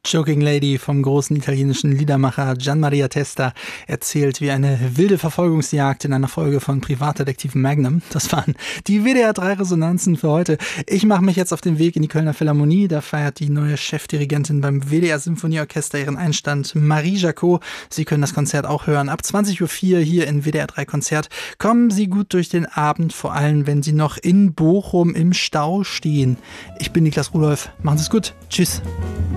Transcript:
Choking Lady vom großen italienischen Liedermacher Gian Maria Testa erzählt wie eine wilde Verfolgungsjagd in einer Folge von Privatdetektiv Magnum. Das waren die WDR 3 Resonanzen für heute. Ich mache mich jetzt auf den Weg in die Kölner Philharmonie. Da feiert die neue Chefdirigentin beim WDR Symphonieorchester ihren Einstand, Marie Jacot. Sie können das Konzert auch hören ab 20.04 Uhr hier in WDR 3 Konzert. Kommen Sie gut durch den Abend, vor allem wenn Sie noch in Bochum im Stau stehen. Ich bin Niklas Rudolph. Machen Sie es gut. Tschüss.